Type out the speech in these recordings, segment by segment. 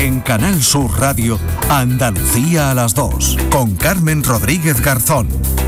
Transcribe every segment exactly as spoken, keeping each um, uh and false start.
En Canal Sur Radio, Andalucía a las dos, con Carmen Rodríguez Garzón.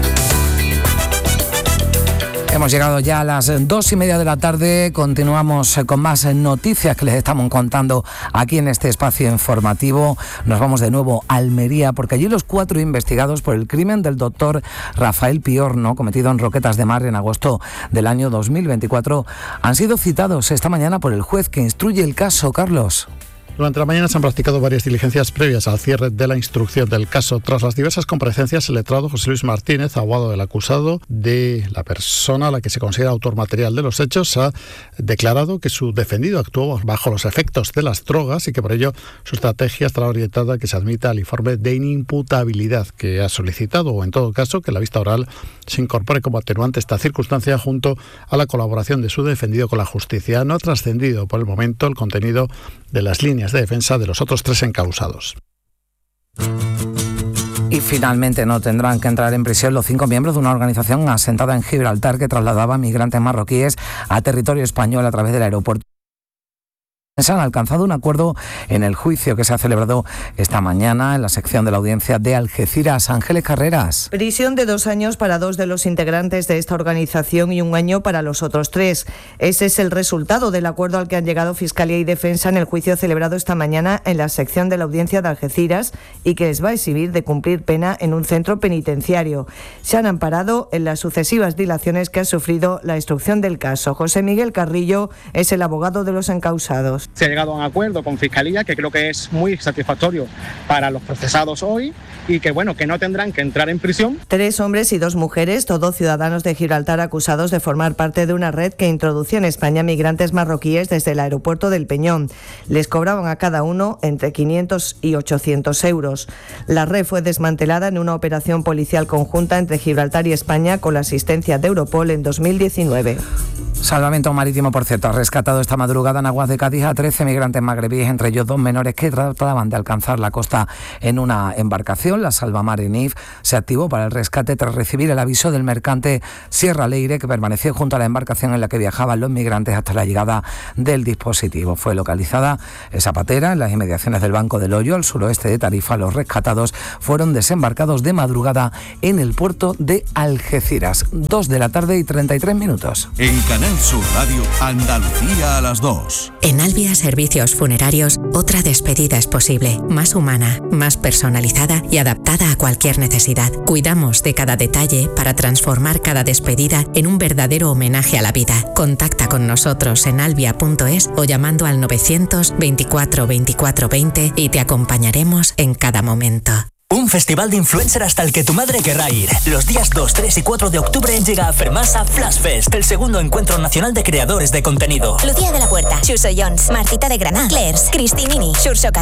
Hemos llegado ya a las dos y media de la tarde. Continuamos con más noticias que les estamos contando aquí en este espacio informativo. Nos vamos de nuevo a Almería, porque allí los cuatro investigados por el crimen del doctor Rafael Piorno, cometido en Roquetas de Mar en agosto del año dos mil veinticuatro, han sido citados esta mañana por el juez que instruye el caso. Carlos. Durante la mañana se han practicado varias diligencias previas al cierre de la instrucción del caso. Tras las diversas comparecencias, el letrado José Luis Martínez, abogado del acusado, de la persona a la que se considera autor material de los hechos, ha declarado que su defendido actuó bajo los efectos de las drogas y que por ello su estrategia estará orientada a que se admita el informe de inimputabilidad que ha solicitado, o en todo caso que la vista oral se incorpore como atenuante esta circunstancia junto a la colaboración de su defendido con la justicia. No ha trascendido por el momento el contenido de las líneas de defensa de los otros tres encausados. Y finalmente no tendrán que entrar en prisión los cinco miembros de una organización asentada en Gibraltar que trasladaba migrantes marroquíes a territorio español a través del aeropuerto. Se han alcanzado un acuerdo en el juicio que se ha celebrado esta mañana en la sección de la audiencia de Algeciras. Ángeles Carreras. Prisión de dos años para dos de los integrantes de esta organización y un año para los otros tres. Ese es el resultado del acuerdo al que han llegado Fiscalía y Defensa en el juicio celebrado esta mañana en la sección de la audiencia de Algeciras y que les va a eximir de cumplir pena en un centro penitenciario. Se han amparado en las sucesivas dilaciones que ha sufrido la instrucción del caso. José Miguel Carrillo es el abogado de los encausados. Se ha llegado a un acuerdo con Fiscalía que creo que es muy satisfactorio para los procesados hoy y que bueno, que no tendrán que entrar en prisión. Tres hombres y dos mujeres, todos ciudadanos de Gibraltar, acusados de formar parte de una red que introducía en España migrantes marroquíes desde el aeropuerto del Peñón. Les cobraban a cada uno entre quinientos y ochocientos euros. La red fue desmantelada en una operación policial conjunta entre Gibraltar y España con la asistencia de Europol en dos mil diecinueve. Salvamento Marítimo, por cierto, ha rescatado esta madrugada en aguas de Cádiz a trece migrantes magrebíes, entre ellos dos menores que trataban de alcanzar la costa en una embarcación. La Salvamar Enif se activó para el rescate tras recibir el aviso del mercante Sierra Leire, que permaneció junto a la embarcación en la que viajaban los migrantes hasta la llegada del dispositivo. Fue localizada esa patera en las inmediaciones del Banco del Hoyo, al suroeste de Tarifa. Los rescatados fueron desembarcados de madrugada en el puerto de Algeciras. Dos de la tarde y treinta y tres minutos. En Canal Sur Radio, Andalucía a las dos. En Albia Servicios Funerarios, otra despedida es posible, más humana, más personalizada y adaptada a cualquier necesidad. Cuidamos de cada detalle para transformar cada despedida en un verdadero homenaje a la vida. Contacta con nosotros en albia punto es o llamando al novecientos veinticuatro veinticuatro veinte y te acompañaremos en cada momento. Un festival de influencer hasta el que tu madre querrá ir. Los días dos, tres y cuatro de octubre llega a Fermasa Flash Fest, el segundo encuentro nacional de creadores de contenido. Lucía de la Puerta, Xuso Jones, Marcita de Granada, Clairs, Cristinini, Xurxo